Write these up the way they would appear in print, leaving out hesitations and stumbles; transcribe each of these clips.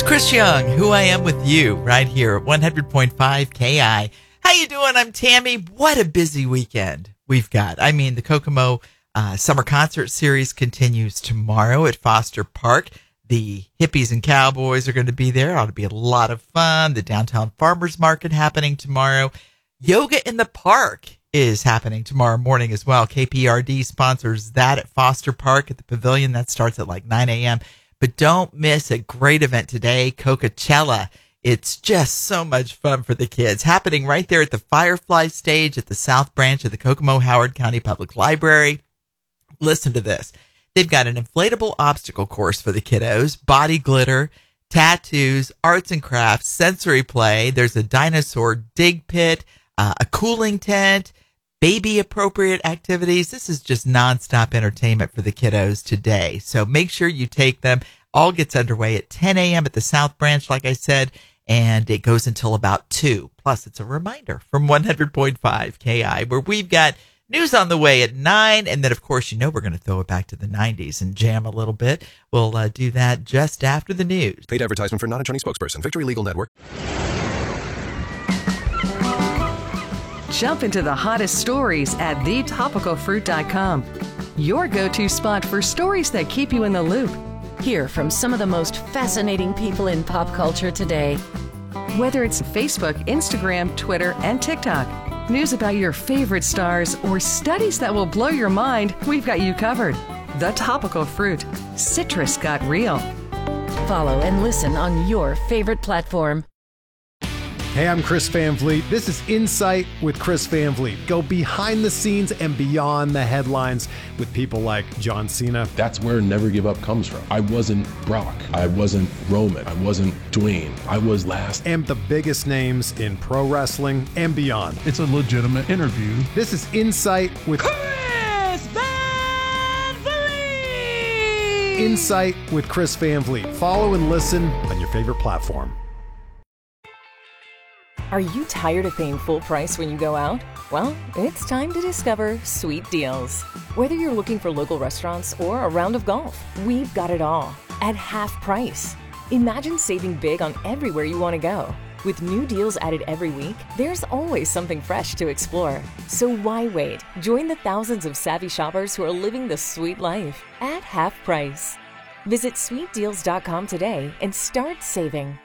Chris Young, Who I Am With You, right here at 100.5 KI. How you doing? I'm Tammy. What a busy weekend we've got. I mean, the Kokomo Summer Concert Series continues tomorrow at Foster Park. The hippies and cowboys are going to be there. It ought to be a lot of fun. The Downtown Farmers Market happening tomorrow. Yoga in the Park is happening tomorrow morning as well. KPRD sponsors that at Foster Park at the Pavilion. That starts at like 9 a.m. But don't miss a great event today, Coachella. It's just so much fun for the kids. Happening right there at the Firefly stage at the South Branch of the Kokomo Howard County Public Library. Listen to this. They've got an inflatable obstacle course for the kiddos, body glitter, tattoos, arts and crafts, sensory play. There's a dinosaur dig pit, a cooling tent, baby-appropriate activities. This is just nonstop entertainment for the kiddos today. So make sure you take them. All gets underway at 10 a.m. at the South Branch, like I said, and it goes until about 2. Plus, it's a reminder from 100.5 KI, where we've got news on the way at 9. And then, of course, you know we're going to throw it back to the 90s and jam a little bit. We'll do that just after the news. Paid advertisement for non-attorney spokesperson. Victory Legal Network. Jump into the hottest stories at thetopicalfruit.com. Your go-to spot for stories that keep you in the loop. Hear from some of the most fascinating people in pop culture today. Whether it's Facebook, Instagram, Twitter, and TikTok, news about your favorite stars, or studies that will blow your mind, we've got you covered. The Topical Fruit. Citrus got real. Follow and listen on your favorite platform. Hey, I'm Chris Van Vliet. This is Insight with Chris Van Vliet. Go behind the scenes and beyond the headlines with people like John Cena. That's where Never Give Up comes from. I wasn't Brock. I wasn't Roman. I wasn't Dwayne. I was last. And the biggest names in pro wrestling and beyond. It's a legitimate interview. This is Insight with Chris Van Vliet. Insight with Chris Van Vliet. Follow and listen on your favorite platform. Are you tired of paying full price when you go out? Well, it's time to discover Sweet Deals. Whether you're looking for local restaurants or a round of golf, we've got it all at half price. Imagine saving big on everywhere you want to go. With new deals added every week, there's always something fresh to explore. So why wait? Join the thousands of savvy shoppers who are living the sweet life at half price. Visit sweetdeals.com today and start saving.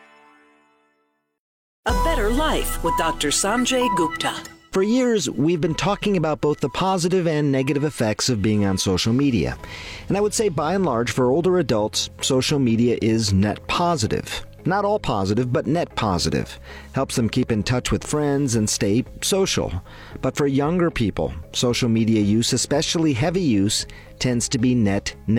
A Better Life with Dr. Sanjay Gupta. For years, we've been talking about both the positive and negative effects of being on social media. And I would say by and large, for older adults, social media is net positive. Not all positive, but net positive. Helps them keep in touch with friends and stay social. But for younger people, social media use, especially heavy use, tends to be net negative.